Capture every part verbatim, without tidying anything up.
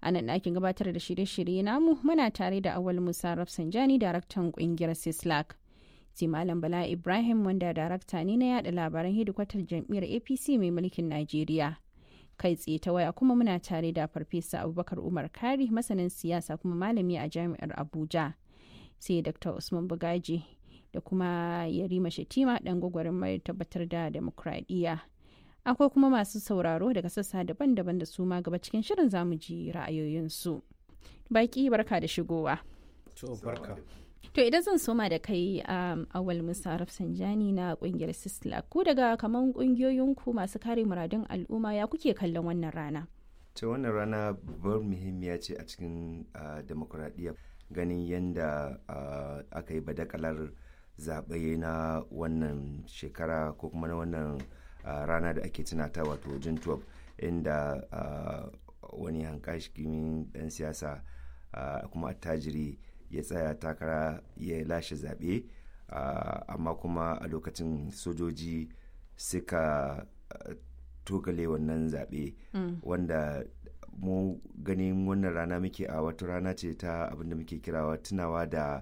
A nan ɗakin gabatar da shirye-shirye namu muna tare da Awal Musa Rafsanjani, daraktan ƙungiyar Sislak. Sai Malam Bala Ibrahim wanda darakta ne na yada labaran hedikwatar jam'iyyar A P C mai mulkin Najeriya. Kai tsaye ta waya kuma muna tare da Farfesa Abubakar Umar Kari, masanin siyasa kuma malami a Jami'ar Abuja. Sai Doctor Usman Bugaji da kuma Yarima Shatima ɗan gwagwarmayar tabbatar da demokradiyya. Akwai kuma masu sauraro daga sassa daban-daban da su ma gaba cikin shirin zamu ji ra'ayoyinsu. Baki barka da shigowa. To barka. To idan zan soma da kai um, Awal Musa Rafsanjani na kungiyar Sislak, ku daga kaman kungiyoyinku masu kare muradun al'umma ya kuke kallon wannan rana? To wannan rana babbar muhimmiya ce a cikin uh, demokuraɗiyya, ganin yadda uh, aka yi badakalar zaɓe na wannan shekara ko kuma na wannan uh, rana da ake tunata wato June twelve, inda uh, wani hankashikin ɗan siyasa uh, kuma attajiri ya tsaya takara ya lashe zaɓe, uh, amma kuma a lokacin sojoji suka uh, togale wannan zaɓe mm. wanda mu ganin wannan rana muke a wata rana ce ta abinda muke kirawa tunawa da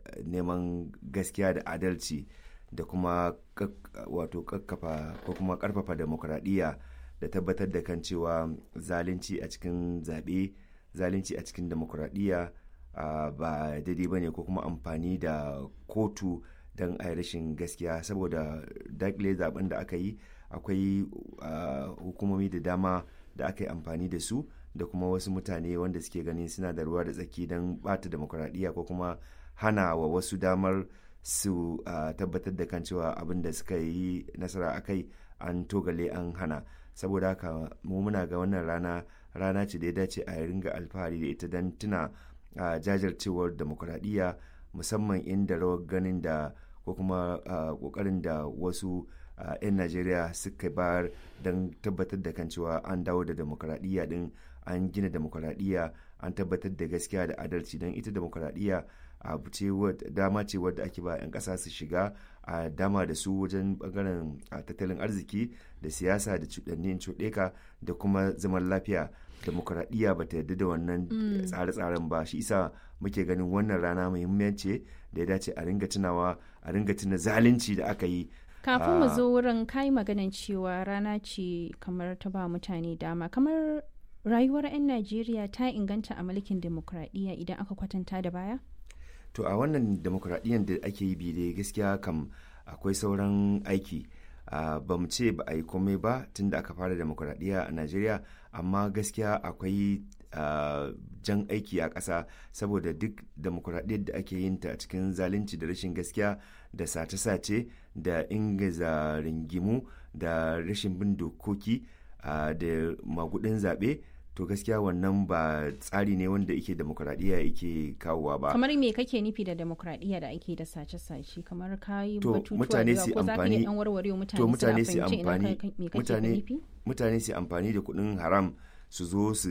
neman gaskiya da adalci da kuma wato kakkafa ko kuma karfafa demokradiyya da tabbatar da kan cewa zalunci a cikin zaɓe, zalunci a cikin demokradiyya Uh, ba daidai ba ne, ko kuma amfani da kotu don a rashin gaskiya. Saboda dakile zaben da aka yi akwai uh, hukumomi da dama da aka yi amfani da su da kuma wasu mutane wanda suke ganin suna da ruwa da tsaki don bata demokuraɗiyya ko kuma hana wa wasu damar su uh, tabbatar da kan cewa abin da suka yi nasara a kai an togale an hana. Saboda haka mu muna ga wannan rana rana ce da ya dace a ringa alfahari da ita don tuna a uh, jajircewar demokuraɗiyya, musamman inda rawar ganin da ko kuma ƙoƙarin uh, da wasu uh, 'yan Najeriya suka bayar don tabbatar da kan cewa an dawo da demokuraɗiyya din, an gina demokuraɗiyya, an tabbatar da gaskiya da adalci. Don ita demokuraɗiyya abu ce dama ce wadda ake ba 'yan ƙasa su shiga a dama da su wajen ɓangaren tattalin arziki da siyasa da cuɗannin cuɗeka da kuma zaman lafiya. Demokuraɗiyya ba ta yarda da wannan mm. tsare-tsaren ba, shi isa muke ganin wannan rana muhimmanci da ya dace a ringa tunawa, a ringa tuna zalunci da aka yi. Kafin mu zo wurin kai maganan cewa rana ce kamar ta ba mutane dama, kamar rayuwar 'yan Najeriya ta inganta a mulkin demokuraɗiyya idan aka kwatanta da baya? To a wannan demokuraɗiyyar da ake yi bi dai gaskiya kam akwai sauran aiki. Uh, ba mu ce ba a yi komai ba tun da aka fara demokuraɗiyya a Najeriya, amma gaskiya akwai uh, jan aiki a ƙasa, saboda duk demokuraɗiyyar da ake yin ta a cikin zalunci da rashin gaskiya da sace-sace da ingiza ringimu da rashin bin dokoki uh, da magudin zaɓe, to gaskiya wannan ba tsari ne wanda yake demokuraɗiyya yake kawowa ba. Kamar me kake nufi da demokuraɗiyya da ake da sace-sace? Kamar kayi batutuwa da yawa, ko za ka yi ɗan warware mutane su fahimci ina me kake nufi? Mutane su amfani da kuɗin haram su zo su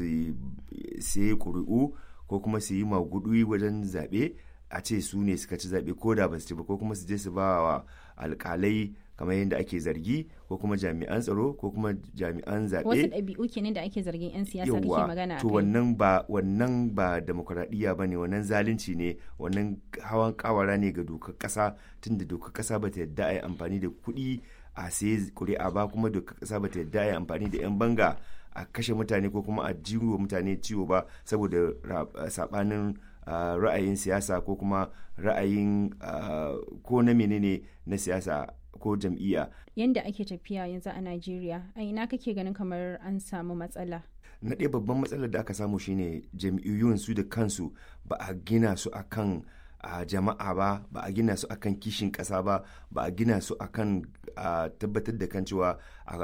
sayi ƙuri'u ko kuma su yi maguɗi wajen zaɓe, a ce su ne suka ci zaɓe ko da ba su ci ba, ko kuma su je su ba wa alƙalai kamar yadda ake zargi, ko kuma jami'an tsaro ko kuma jami'an zaɓe. Wasu ɗabi'u kenan da ake zargin 'yan siyasa kake magana a kai. To wannan ba wannan ba demokuraɗiyya ba ne, wannan zalunci ne, wannan hawan kawara ne ga dokar ƙasa, tunda dokar ƙasa ba ta yadda a yi amfani da kuɗi a sayi ƙuri'a ba, kuma dokar ƙasa ba ta yadda a yi amfani da 'yan banga a kashe mutane ko kuma a jiwo mutane ciwo ba saboda saɓanin Uh, ra'ayin siyasa ko kuma ra'ayin uh, ko na menene na siyasa ko jam'iyya. Yanda ake tafiya yanzu a Najeriya, a ina kake ganin kamar an samu matsala? Na ɗaya babban matsalar da aka samu shine jam'iyyun su da kansu ba a gina su akan a jama'a ba, ba a gina su akan kishin ƙasa ba, ba a gina su akan a tabbatar da kan cewa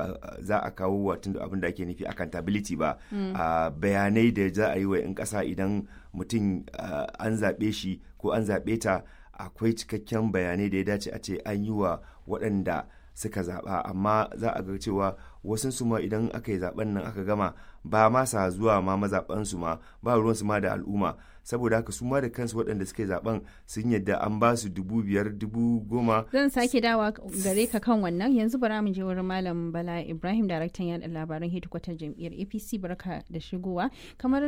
za a kawo watan abin da ake nufi accountability ba. Mm. A bayanai da za a yi wa 'yan ƙasa idan mutum an zaɓe shi ko an zaɓe ta, akwai cikakken bayanai da ya dace a ce an yi wa waɗanda suka zaɓa, amma za a ga cewa wasu su ma idan aka yi zaɓen nan aka gama ba ma sa zuwa ma mazaɓansu ma, ba ruwansu ma da al'umma. Saboda haka su ma da kansu waɗanda suka yi zaɓen sun yadda an ba su dubu biyar dubu goma. Zan sake dawa gare ka kan wannan, yanzu bara mu je wurin Malam Bala Ibrahim, daraktan yaɗa labaran hedikwatar jam'iyyar A P C. Barka da shigowa. Kamar